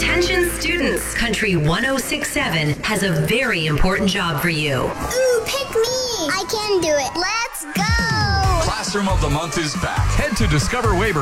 Attention students, Country 1067 has a very important job for you. Ooh, pick me. I can do it. Let's go. Classroom of the Month is back. Head to Discover Weber